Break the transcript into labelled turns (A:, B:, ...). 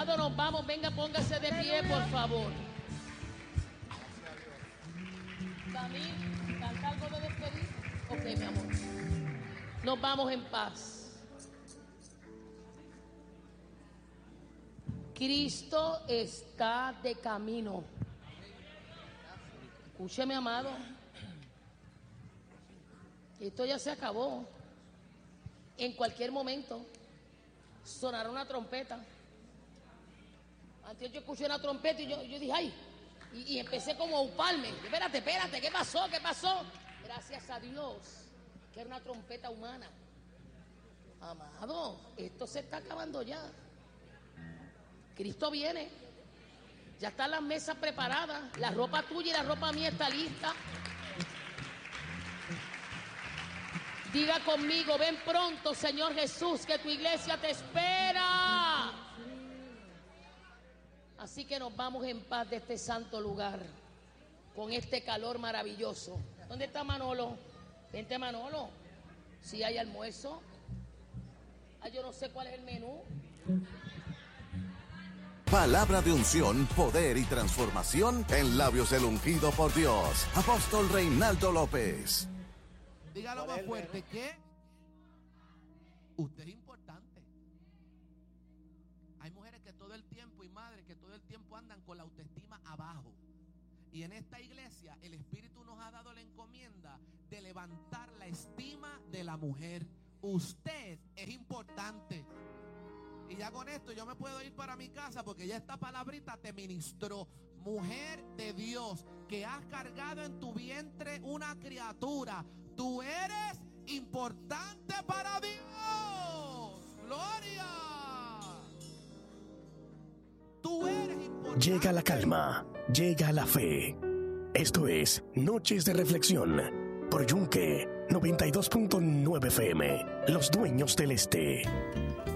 A: Amado, nos vamos. Venga, póngase de pie, por favor. Camil, ¿canta algo de despedir? Ok, mi amor. Nos vamos en paz. Cristo está de camino. Escúcheme, amado. Esto ya se acabó. En cualquier momento sonará una trompeta. Antes yo escuché una trompeta y yo dije, ay, y empecé como a uparme. Espérate, ¿qué pasó? Gracias a Dios, que era una trompeta humana. Amado, esto se está acabando ya. Cristo viene. Ya están las mesas preparadas. La ropa tuya y la ropa mía está lista. Diga conmigo, ven pronto, Señor Jesús, que tu iglesia te espera. Así que nos vamos en paz de este santo lugar, con este calor maravilloso. ¿Dónde está Manolo? Vente, Manolo. Si hay almuerzo. Yo no sé cuál es el menú.
B: Palabra de unción, poder y transformación en labios del ungido por Dios. Apóstol Reinaldo López.
C: Dígalo más fuerte, que usted es importante. Hay mujeres que todo el tiempo y madres que todo el tiempo andan con la autoestima abajo. Y en esta iglesia el Espíritu nos ha dado la encomienda de levantar la estima de la mujer. Usted es importante. Y ya con esto yo me puedo ir para mi casa porque ya esta palabrita te ministró. Mujer de Dios, que has cargado en tu vientre una criatura. Tú eres importante para Dios. Gloria. Tú eres importante.
D: Llega la calma, llega la fe. Esto es Noches de Reflexión por Yunque 92.9 FM, Los Dueños del Este.